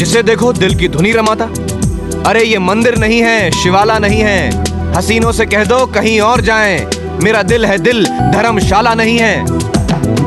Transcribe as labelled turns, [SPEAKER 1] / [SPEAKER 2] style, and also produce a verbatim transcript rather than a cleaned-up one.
[SPEAKER 1] जिसे देखो दिल की धुनी रमाता। अरे ये मंदिर नहीं है, शिवाला नहीं है, हसीनों से कह दो कहीं और जाएं, मेरा दिल है दिल धर्मशाला नहीं है।